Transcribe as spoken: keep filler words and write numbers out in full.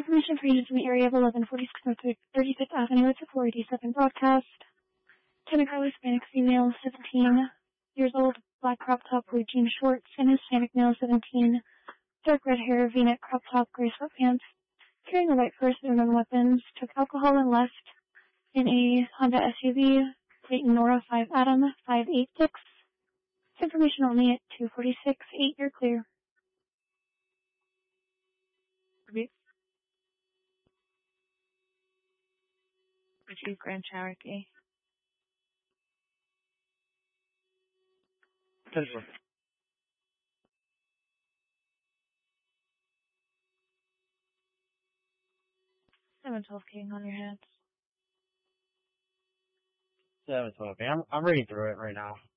Information for users in the area of eleven forty-six North thirty-fifth Avenue. It's a four eighty-seven broadcast. Chemical Hispanic female, seventeen years old, black crop top, blue jean shorts, and Hispanic male, seventeen, dark red hair, V-neck crop top, gray sweatpants, carrying a white purse and no weapons, took alcohol and left in a Honda S U V, Dayton Nora five Adam five eight six. Information only at two forty-six, eight, you're clear. Chief Grand Cherokee. Central. seven twelve King on your heads. seven twelve. I'm, I'm reading through it right now.